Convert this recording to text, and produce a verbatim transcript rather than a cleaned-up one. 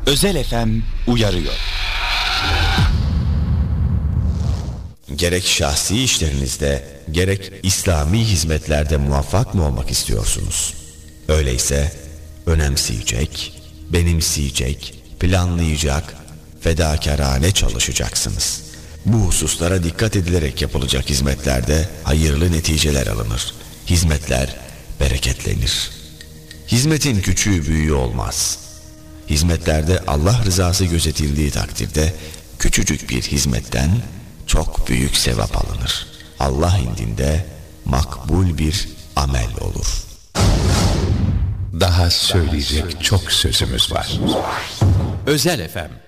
Özel F M uyarıyor. Gerek şahsi işlerinizde, gerek İslami hizmetlerde muvaffak mı olmak istiyorsunuz? Öyleyse önemseyecek, benimseyecek, planlayacak, fedakarane çalışacaksınız. Bu hususlara dikkat edilerek yapılacak hizmetlerde hayırlı neticeler alınır. Hizmetler bereketlenir. Hizmetin küçüğü büyüğü olmaz. Hizmetlerde Allah rızası gözetildiği takdirde küçücük bir hizmetten çok büyük sevap alınır. Allah indinde makbul bir amel olur. Daha söyleyecek çok sözümüz var. Özel F M